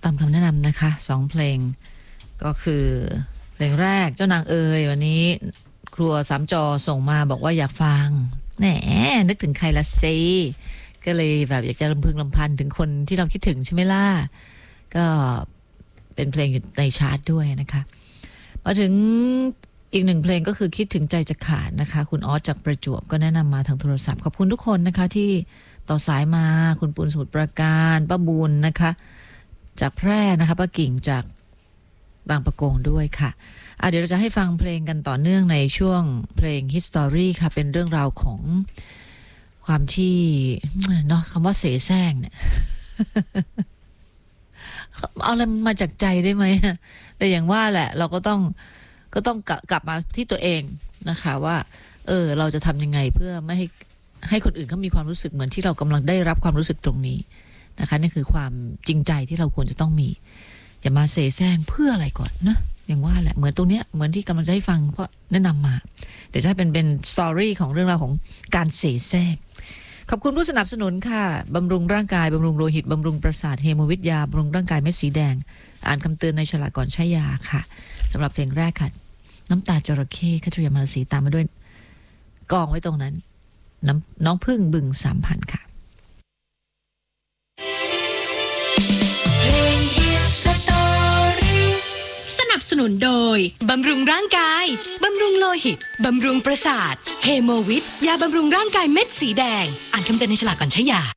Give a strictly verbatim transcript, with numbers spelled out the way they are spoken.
ตามคำแนะนำนะคะสองเพลงก็คือเพลงแรกเจ้านางเอ๋ยวันนี้ครัวสามจอส่งมาบอกว่าอยากฟังแหมนึกถึงใครละเซก็เลยแบบอยากจะรำพึงรำพันถึงคนที่เราคิดถึงใช่ไหมล่ะก็เป็นเพลงอยู่ในชาร์ตด้วยนะคะมาถึงอีกหนึ่งเพลงก็คือคิดถึงใจจะขาดนะคะคุณออสจากประจวบก็แนะนำมาทางโทรศัพท์ขอบคุณทุกคนนะคะที่ต่อสายมาคุณปูนสมุทรปราการป้าบุญนะคะจากแพร่นะคะป้ากิ่งจากบางปะกงด้วยค่ะอ่ะเดี๋ยวเราจะให้ฟังเพลงกันต่อเนื่องในช่วงเพลง History ค่ะเป็นเรื่องราวของความที่เนาะคำว่าเสแสร้งเนี่ย เอาอะไรมาจากใจได้ไหมแต่อย่างว่าแหละเราก็ต้องก็ต้องกลับมาที่ตัวเองนะคะว่าเออเราจะทำยังไงเพื่อไม่ให้ให้คนอื่นเขามีความรู้สึกเหมือนที่เรากำลังได้รับความรู้สึกตรงนี้นะคะนี่คือความจริงใจที่เราควรจะต้องมีอย่ามาเสแสร้งเพื่ออะไรก่อนนะอย่างว่าแหละเหมือนตรงเนี้ยเหมือนที่กำลังจะให้ฟังเพราะแนะนำมาเดี๋ยวจะเป็นเป็นสตอรี่ของเรื่องราวของการเสแสร้งขอบคุณผู้สนับสนุนค่ะบำรุงร่างกายบำรุงโลหิตบำรุงประสาทเฮโมวิทยาบำรุงร่างกายเม็ดสีแดงอ่านคำเตือนในฉลากก่อนใช้ยาค่ะสำหรับเพลงแรกค่ะน้ำตาจระเข้คัตริยามารสีตามมาด้วยกองไว้ตรงนั้นน้ำน้องพึ่งบึงสามพันค่ะสนับสนุนโดยบำรุงร่างกายบำรุงโลหิตบำรุงประสาทเฮโมวิทยาบำรุงร่างกายเม็ดสีแดงอ่านคำเตือนในฉลากก่อนใช้ยา